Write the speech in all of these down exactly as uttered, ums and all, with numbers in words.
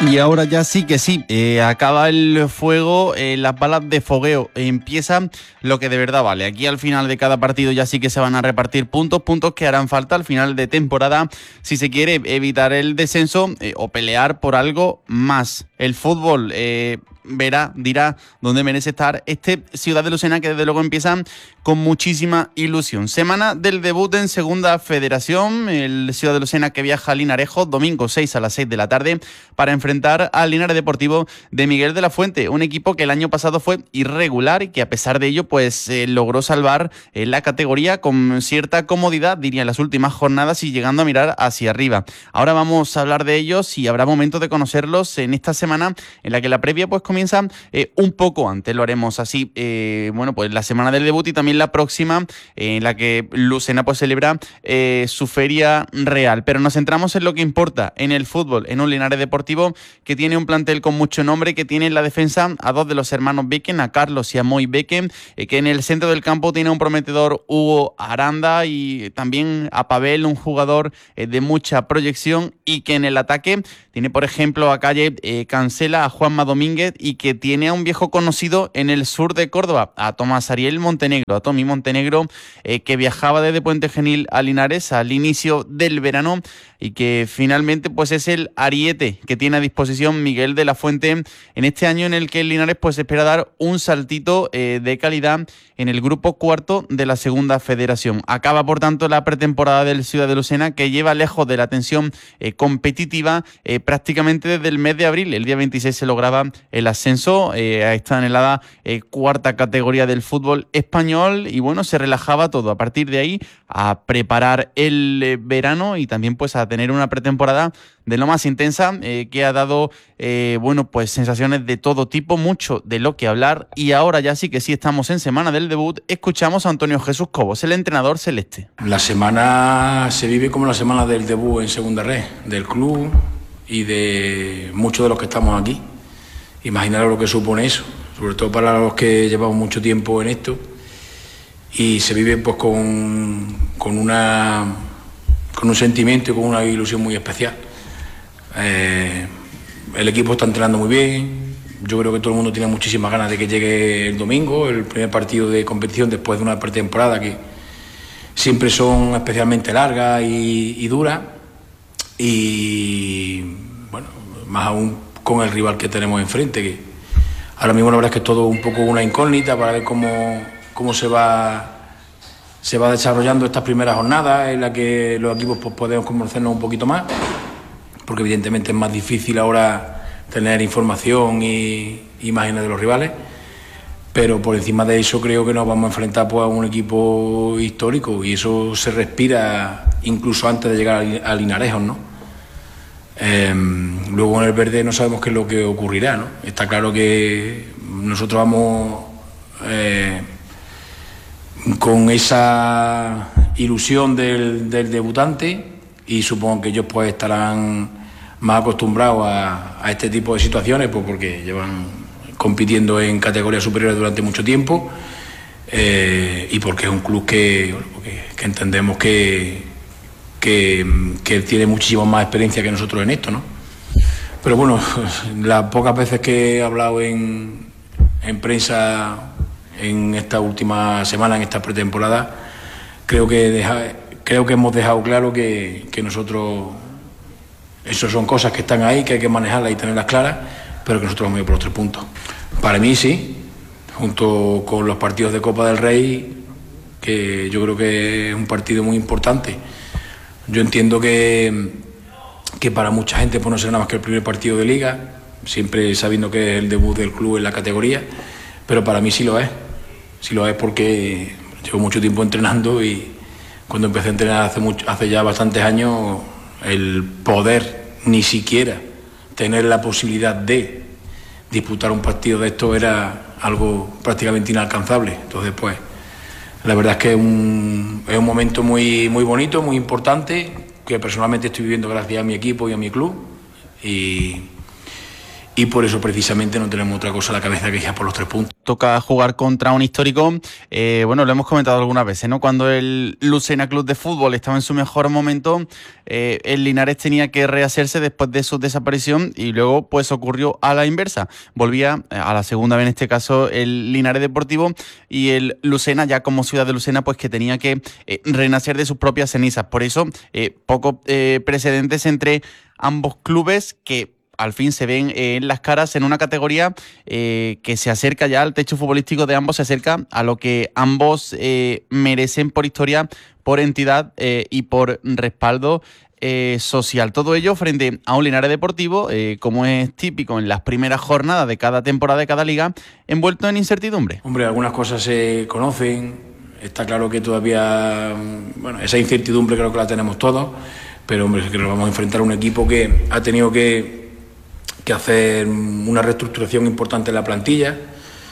Y ahora ya sí que sí, eh, acaba el fuego, eh, las balas de fogueo, eh, empieza lo que de verdad vale. Aquí al final de cada partido ya sí que se van a repartir puntos, puntos que harán falta al final de temporada si se quiere evitar el descenso eh, o pelear por algo más. El fútbol eh, verá, dirá dónde merece estar este Ciudad de Lucena, que desde luego empieza con muchísima ilusión. Semana del debut en Segunda Federación, el Ciudad de Lucena que viaja a Linarejo, domingo seis a las seis de la tarde, para enfrentar al Linares Deportivo de Miguel de la Fuente, un equipo que el año pasado fue irregular y que a pesar de ello pues eh, logró salvar eh, la categoría con cierta comodidad, diría, en las últimas jornadas y llegando a mirar hacia arriba. Ahora vamos a hablar de ellos y habrá momento de conocerlos en esta semana en la que la previa pues comienza eh, un poco antes, lo haremos así, eh, bueno, pues la semana del debut y también la próxima eh, en la que Lucena pues celebra eh, su feria real. Pero nos centramos en lo que importa, en el fútbol, en un Linares Deportivo que tiene un plantel con mucho nombre, que tiene en la defensa a dos de los hermanos Becken, a Carlos y a Moy Becken, eh, que en el centro del campo tiene un prometedor Hugo Aranda y también a Pavel, un jugador eh, de mucha proyección, y que en el ataque tiene por ejemplo a Calle eh, Cancela, a Juanma Domínguez, y que tiene a un viejo conocido en el sur de Córdoba, a Tomás Ariel Montenegro, a Tommy Montenegro, eh, que viajaba desde Puente Genil a Linares al inicio del verano y que finalmente pues es el ariete que tiene a disposición Miguel de la Fuente en este año en el que el Linares pues espera dar un saltito eh, de calidad en el grupo cuarto de la Segunda Federación. Acaba por tanto la pretemporada del Ciudad de Lucena, que lleva lejos de la tensión eh, competitiva eh, prácticamente desde el mes de abril. El día veintiséis se lograba el ascenso eh, a esta anhelada eh, cuarta categoría del fútbol español y bueno, se relajaba todo. A partir de ahí a preparar el eh, verano y también pues a tener una pretemporada de lo más intensa, eh, que ha dado eh, bueno pues sensaciones de todo tipo, mucho de lo que hablar. Y ahora ya sí que sí estamos en semana del debut, escuchamos a Antonio Jesús Cobos, el entrenador celeste. La semana se vive como la semana del debut en Segunda Red, del club y de muchos de los que estamos aquí. Imaginaros lo que supone eso, sobre todo para los que llevamos mucho tiempo en esto, y se vive pues con, con una con un sentimiento y con una ilusión muy especial. Eh, el equipo está entrenando muy bien, yo creo que todo el mundo tiene muchísimas ganas de que llegue el domingo, el primer partido de competición después de una pretemporada que siempre son especialmente largas y, y duras, y bueno, más aún con el rival que tenemos enfrente, que ahora mismo la verdad es que es todo un poco una incógnita para ver cómo, cómo se va se va desarrollando estas primeras jornadas en las que los equipos pues, podemos conocernos un poquito más, porque evidentemente es más difícil ahora tener información y imágenes de los rivales, pero por encima de eso creo que nos vamos a enfrentar pues, a un equipo histórico, y eso se respira incluso antes de llegar a Linarejos, ¿no? Eh, luego en el verde no sabemos qué es lo que ocurrirá, ¿no? Está claro que nosotros vamos eh, con esa ilusión del, del debutante, y supongo que ellos pues estarán más acostumbrados a, a este tipo de situaciones pues porque llevan compitiendo en categorías superiores durante mucho tiempo, eh, y porque es un club que, bueno, que, que entendemos que, que, que tiene muchísima más experiencia que nosotros en esto, ¿no? Pero bueno, las pocas veces que he hablado en, en prensa en esta última semana, en esta pretemporada, creo que deja, creo que hemos dejado claro que, que nosotros, eso son cosas que están ahí, que hay que manejarlas y tenerlas claras, pero que nosotros vamos a ir por los tres puntos. Para mí sí, junto con los partidos de Copa del Rey, que yo creo que es un partido muy importante. Yo entiendo que, que para mucha gente pues no será nada más que el primer partido de Liga, siempre sabiendo que es el debut del club en la categoría, pero para mí sí lo es. Sí lo es porque llevo mucho tiempo entrenando, y cuando empecé a entrenar hace, mucho, hace ya bastantes años, el poder ni siquiera tener la posibilidad de disputar un partido de esto era algo prácticamente inalcanzable. Entonces pues la verdad es que es un, es un momento muy, muy bonito, muy importante, que personalmente estoy viviendo gracias a mi equipo y a mi club, y, y por eso precisamente no tenemos otra cosa en la cabeza que ir por los tres puntos. Toca jugar contra un histórico, eh, bueno, lo hemos comentado algunas veces, ¿no? Cuando el Lucena Club de Fútbol estaba en su mejor momento, eh, el Linares tenía que rehacerse después de su desaparición y luego pues ocurrió a la inversa. Volvía a la segunda vez en este caso el Linares Deportivo y el Lucena, ya como ciudad de Lucena, pues que tenía que eh, renacer de sus propias cenizas. Por eso, eh, pocos eh, precedentes entre ambos clubes que al fin se ven eh, en las caras en una categoría eh, que se acerca ya al techo futbolístico de ambos, se acerca a lo que ambos eh, merecen por historia, por entidad eh, y por respaldo eh, social. Todo ello frente a un Linares Deportivo, eh, como es típico en las primeras jornadas de cada temporada de cada liga, envuelto en incertidumbre. Hombre, algunas cosas se conocen, está claro que todavía, bueno, esa incertidumbre creo que la tenemos todos, pero hombre, que nos vamos a enfrentar a un equipo que ha tenido que que hacer una reestructuración importante en la plantilla, eh,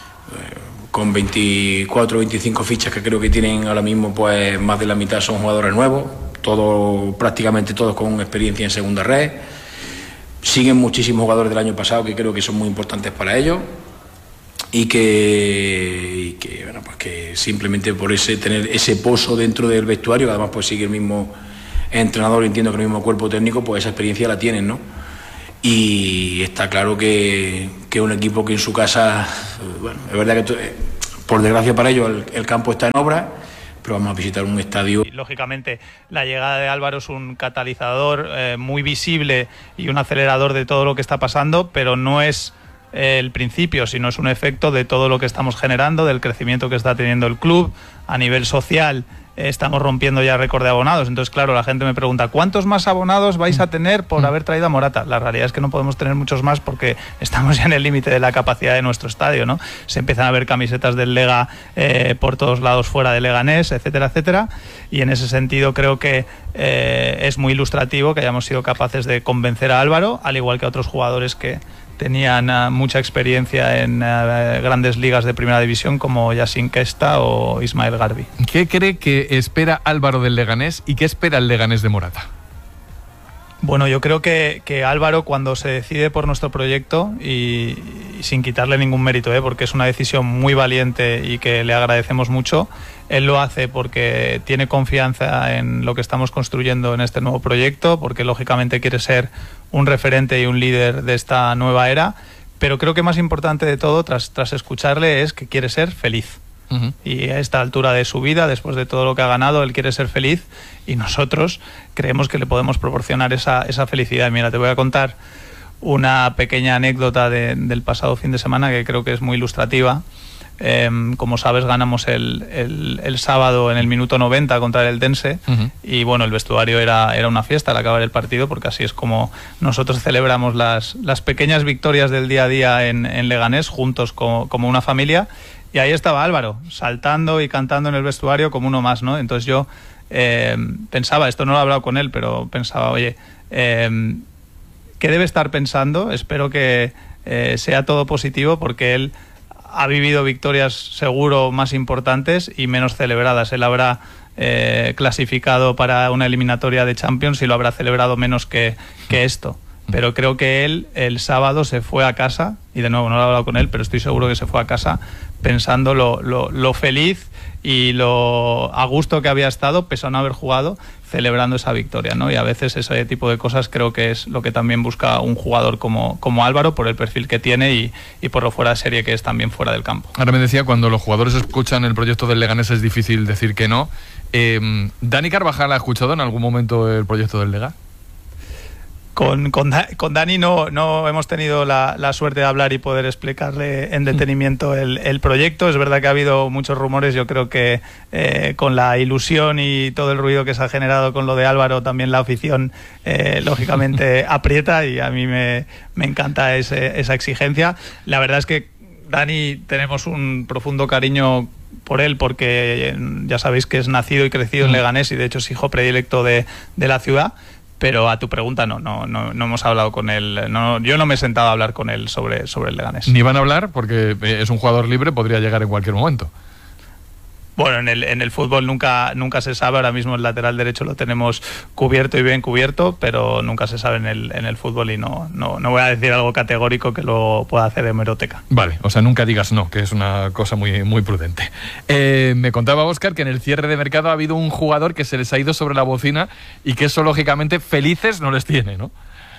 con veinticuatro o veinticinco fichas que creo que tienen ahora mismo, pues más de la mitad son jugadores nuevos, todos, prácticamente todos con experiencia en segunda red. Siguen muchísimos jugadores del año pasado que creo que son muy importantes para ellos y que, y que, bueno, pues que simplemente por ese tener ese pozo dentro del vestuario, que además pues sigue el mismo entrenador, entiendo que el mismo cuerpo técnico, pues esa experiencia la tienen, ¿no? Y está claro que, que un equipo que en su casa, bueno, es verdad que por desgracia para ellos el, el campo está en obra, pero vamos a visitar un estadio. Y, lógicamente, la llegada de Álvaro es un catalizador eh, muy visible y un acelerador de todo lo que está pasando, pero no es eh, el principio, sino es un efecto de todo lo que estamos generando, del crecimiento que está teniendo el club a nivel social. Estamos rompiendo ya récord de abonados, entonces claro, la gente me pregunta ¿cuántos más abonados vais a tener por haber traído a Morata? La realidad es que no podemos tener muchos más porque estamos ya en el límite de la capacidad de nuestro estadio, ¿no? Se empiezan a ver camisetas del Lega eh, por todos lados fuera de Leganés, etcétera, etcétera, y en ese sentido creo que eh, es muy ilustrativo que hayamos sido capaces de convencer a Álvaro, al igual que a otros jugadores que tenían uh, mucha experiencia en uh, grandes ligas de primera división como Yacine Kesta o Ismael Garbi. ¿Qué cree que espera Álvaro del Leganés y qué espera el Leganés de Morata? Bueno, yo creo que, que Álvaro, cuando se decide por nuestro proyecto, y, y sin quitarle ningún mérito, ¿eh? porque es una decisión muy valiente y que le agradecemos mucho, él lo hace porque tiene confianza en lo que estamos construyendo en este nuevo proyecto, porque lógicamente quiere ser un referente y un líder de esta nueva era, pero creo que más importante de todo, tras, tras escucharle, es que quiere ser feliz. Uh-huh. Y a esta altura de su vida, después de todo lo que ha ganado, él quiere ser feliz y nosotros creemos que le podemos proporcionar esa, esa felicidad. Mira, te voy a contar una pequeña anécdota de, del pasado fin de semana que creo que es muy ilustrativa. Eh, como sabes, ganamos el, el, el sábado en el minuto noventa contra el Eldense. Uh-huh. Y bueno, el vestuario era, era una fiesta al acabar el partido, porque así es como nosotros celebramos las, las pequeñas victorias del día a día en, en Leganés, juntos como, como una familia. Y ahí estaba Álvaro, saltando y cantando en el vestuario como uno más, ¿no? Entonces yo eh, pensaba, esto no lo he hablado con él, pero pensaba, oye, eh, ¿qué debe estar pensando? Espero que eh, sea todo positivo, porque él ha vivido victorias seguro más importantes y menos celebradas. Él habrá eh, clasificado para una eliminatoria de Champions y lo habrá celebrado menos que, que esto. Pero creo que él el sábado se fue a casa, y de nuevo no lo he hablado con él, pero estoy seguro que se fue a casa pensando lo, lo, lo feliz y lo a gusto que había estado, pese a no haber jugado, celebrando esa victoria, ¿no? Y a veces ese tipo de cosas creo que es lo que también busca un jugador como, como Álvaro, por el perfil que tiene y, y por lo fuera de serie que es también fuera del campo. Ahora me decía, cuando los jugadores escuchan el proyecto del Leganés es difícil decir que no. Eh, ¿Dani Carvajal ha escuchado en algún momento el proyecto del Lega? Con, con, con Dani no, no hemos tenido la, la suerte de hablar y poder explicarle en detenimiento el, el proyecto. Es verdad que ha habido muchos rumores. Yo creo que eh, con la ilusión y todo el ruido que se ha generado con lo de Álvaro, también la afición eh, lógicamente aprieta, y a mí me, me encanta ese, esa exigencia. La verdad es que Dani tenemos un profundo cariño por él, porque ya sabéis que es nacido y crecido en Leganés y de hecho es hijo predilecto de, de la ciudad. Pero a tu pregunta no, no, no, no hemos hablado con él, no, yo no me he sentado a hablar con él sobre, sobre el Leganés. Ni van a hablar porque es un jugador libre, podría llegar en cualquier momento. Bueno, en el, en el fútbol nunca, nunca se sabe. Ahora mismo el lateral derecho lo tenemos cubierto y bien cubierto, pero nunca se sabe en el, en el fútbol y no, no, no voy a decir algo categórico que lo pueda hacer hemeroteca. Vale, o sea, nunca digas no, que es una cosa muy, muy prudente. Eh, me contaba Óscar que en el cierre de mercado ha habido un jugador que se les ha ido sobre la bocina y que eso, lógicamente, felices no les tiene, ¿no?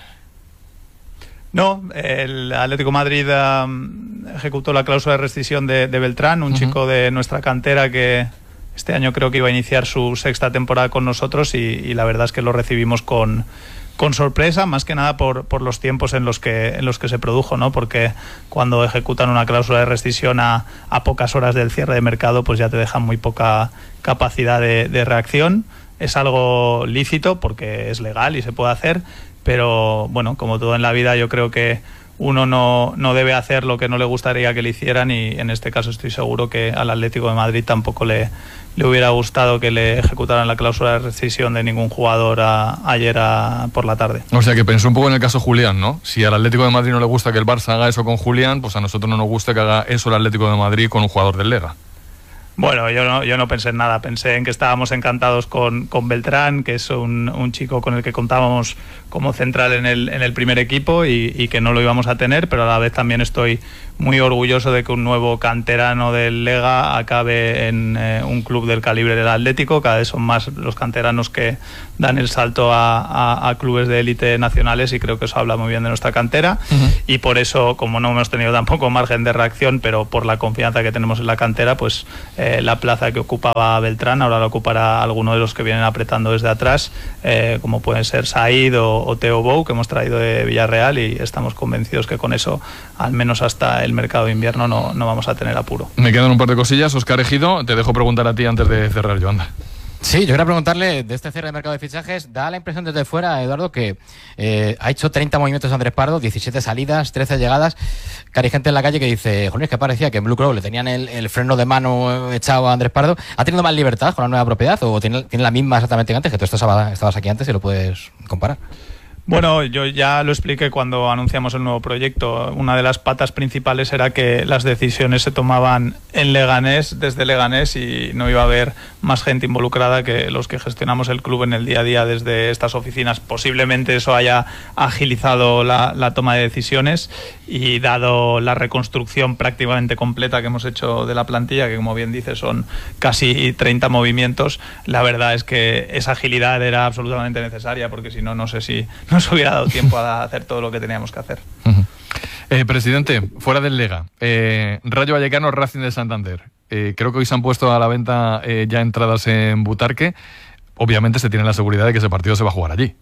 No, el Atlético de Madrid um, ejecutó la cláusula de rescisión de, de Beltrán, un uh-huh. chico de nuestra cantera que este año creo que iba a iniciar su sexta temporada con nosotros y, y la verdad es que lo recibimos con, con sorpresa, más que nada por, por los tiempos en los que en los que se produjo, ¿no? Porque cuando ejecutan una cláusula de rescisión a, a pocas horas del cierre de mercado, pues ya te dejan muy poca capacidad de, de reacción. Es algo lícito porque es legal y se puede hacer, pero bueno, como todo en la vida, yo creo que uno no, no debe hacer lo que no le gustaría que le hicieran y en este caso estoy seguro que al Atlético de Madrid tampoco le, le hubiera gustado que le ejecutaran la cláusula de rescisión de ningún jugador a, ayer a, por la tarde. O sea que pensó un poco en el caso Julián, ¿no? Si al Atlético de Madrid no le gusta que el Barça haga eso con Julián, pues a nosotros no nos gusta que haga eso el Atlético de Madrid con un jugador del Lega. Bueno, yo no, yo no pensé en nada, pensé en que estábamos encantados con, con Beltrán, que es un, un chico con el que contábamos como central en el, en el primer equipo y, y que no lo íbamos a tener, pero a la vez también estoy muy orgulloso de que un nuevo canterano del Lega acabe en eh, un club del calibre del Atlético. Cada vez son más los canteranos que dan el salto a, a, a clubes de élite nacionales y creo que eso habla muy bien de nuestra cantera uh-huh. y por eso, como no hemos tenido tampoco margen de reacción, pero por la confianza que tenemos en la cantera, pues eh, la plaza que ocupaba Beltrán ahora la ocupará alguno de los que vienen apretando desde atrás, eh, como pueden ser Said o, o Theo Bou, que hemos traído de Villarreal y estamos convencidos que con eso, al menos hasta el mercado de invierno, no, no vamos a tener apuro. Me quedan un par de cosillas. Óscar Ejido, te dejo preguntar a ti antes de cerrar yo, anda. Sí, yo quería preguntarle, de este cierre de mercado de fichajes, da la impresión desde fuera, Eduardo, que eh, ha hecho treinta movimientos Andrés Pardo, diecisiete salidas, trece llegadas, que hay gente en la calle que dice, joder, es que parecía que en Blue Crow le tenían el, el freno de mano echado a Andrés Pardo. ¿Ha tenido más libertad con la nueva propiedad o tiene, tiene la misma exactamente que antes? Que tú estabas, estabas aquí antes y lo puedes comparar. Bueno, yo ya lo expliqué cuando anunciamos el nuevo proyecto. Una de las patas principales era que las decisiones se tomaban en Leganés, desde Leganés, y no iba a haber más gente involucrada que los que gestionamos el club en el día a día desde estas oficinas. Posiblemente eso haya agilizado la, la toma de decisiones y dado la reconstrucción prácticamente completa que hemos hecho de la plantilla, que como bien dices son casi treinta movimientos, la verdad es que esa agilidad era absolutamente necesaria, porque si no, no sé si nos hubiera dado tiempo a hacer todo lo que teníamos que hacer. Uh-huh. eh, presidente, fuera del Lega, eh, Rayo Vallecano, Racing de Santander. Eh, creo que hoy se han puesto a la venta eh, ya entradas en Butarque. Obviamente se tiene la seguridad de que ese partido se va a jugar allí.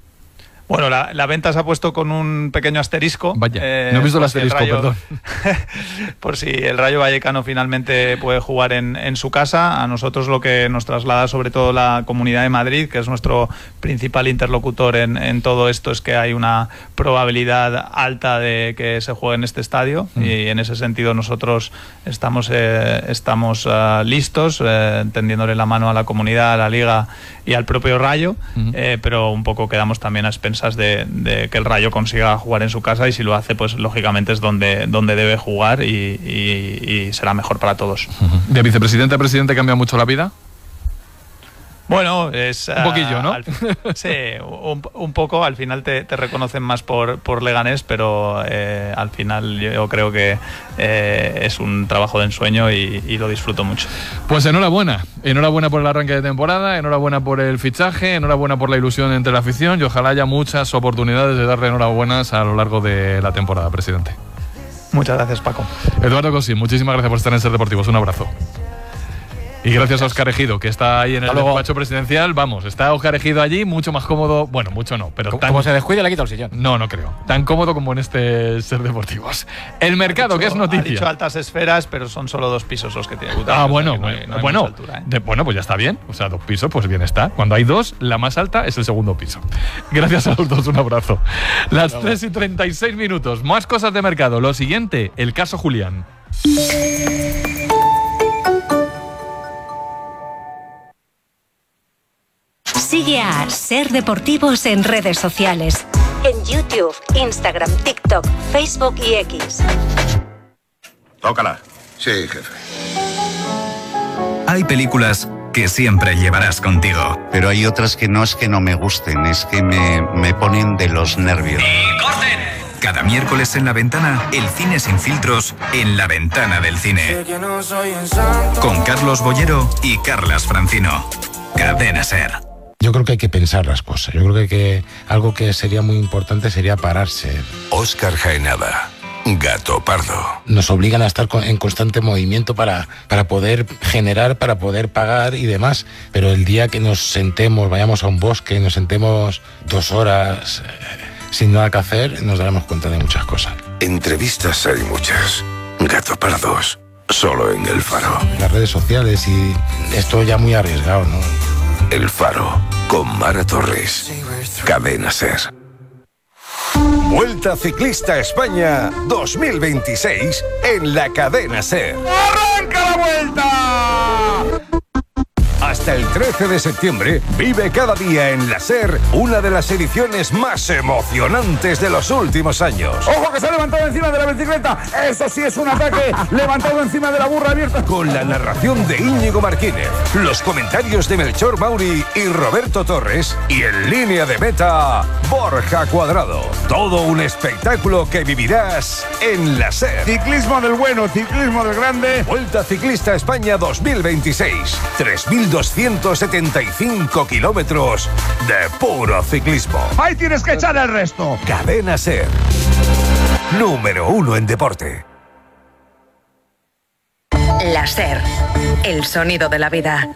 Bueno, la, la venta se ha puesto con un pequeño asterisco. Vaya, eh, no he visto el asterisco, si el Rayo, perdón. Por si el Rayo Vallecano finalmente puede jugar en, en su casa. A nosotros lo que nos traslada sobre todo la Comunidad de Madrid, que es nuestro principal interlocutor en, en todo esto, es que hay una probabilidad alta de que se juegue en este estadio mm. y en ese sentido nosotros estamos, eh, estamos uh, listos, eh, tendiéndole la mano a la comunidad, a la Liga y al propio Rayo, mm. eh, pero un poco quedamos también a expensas De, de que el Rayo consiga jugar en su casa y si lo hace, pues lógicamente es donde, donde debe jugar y, y, y será mejor para todos. ¿De vicepresidente a presidente cambia mucho la vida? Bueno, es... Un poquillo, ¿no? Al, sí, un, un poco. Al final te, te reconocen más por, por Leganés, pero eh, al final yo creo que eh, es un trabajo de ensueño y, y lo disfruto mucho. Pues enhorabuena. Enhorabuena por el arranque de temporada, enhorabuena por el fichaje, enhorabuena por la ilusión entre la afición y ojalá haya muchas oportunidades de darle enhorabuenas a lo largo de la temporada, presidente. Muchas gracias, Paco. Eduardo Cosín, muchísimas gracias por estar en Ser Deportivos. Un abrazo. Y gracias a Óscar Ejido, que está ahí en el despacho presidencial. Vamos, está Óscar Ejido allí, mucho más cómodo. Bueno, mucho no, pero tan... Como se descuide, le quita el sillón. No, no creo. Tan cómodo como en este Ser Deportivos. El mercado, que es noticia. Ha dicho altas esferas, pero son solo dos pisos los que tiene. Ah, bueno, no hay, no hay bueno, altura, ¿eh? de, bueno, pues ya está bien. O sea, dos pisos, pues bien está. Cuando hay dos, la más alta es el segundo piso. Gracias a los dos, un abrazo. Las tres y treinta y seis minutos. Más cosas de mercado. Lo siguiente, el caso Julián. Sigue a Ser Deportivos en redes sociales. En YouTube, Instagram, TikTok, Facebook y X. Tócala. Sí, jefe. Hay películas que siempre llevarás contigo. Pero hay otras que no es que no me gusten, es que me, me ponen de los nervios. ¡Y corten! Cada miércoles en La Ventana, el cine sin filtros en La Ventana del Cine. Con Carlos Bollero y Carlas Francino. Cadena SER. Yo creo que hay que pensar las cosas. Yo creo que, hay que algo que sería muy importante sería pararse. Óscar Jaenada, Gato Pardo. Nos obligan a estar en constante movimiento para, para poder generar, para poder pagar y demás. Pero el día que nos sentemos, vayamos a un bosque, nos sentemos dos horas eh, sin nada que hacer, nos daremos cuenta de muchas cosas. Entrevistas hay muchas. Gato Pardos, solo en El Faro. Las redes sociales y esto ya muy arriesgado, ¿no? El Faro, con Mara Torres. Cadena SER. Vuelta Ciclista España dos mil veintiséis en la Cadena SER. ¡Arranca la vuelta! Hasta el trece de septiembre, vive cada día en la SER una de las ediciones más emocionantes de los últimos años. ¡Ojo que se ha levantado encima de la bicicleta! ¡Eso sí es un ataque! ¡Levantado encima de la burra abierta! Con la narración de Íñigo Martínez, los comentarios de Melchor Mauri y Roberto Torres y en línea de meta, Borja Cuadrado. Todo un espectáculo que vivirás en la SER. Ciclismo del bueno, ciclismo del grande. Vuelta Ciclista España dos mil veintiséis. tres mil doscientos setenta y cinco kilómetros de puro ciclismo. Ahí tienes que echar el resto. Cadena SER. Número uno en deporte. La SER. El sonido de la vida.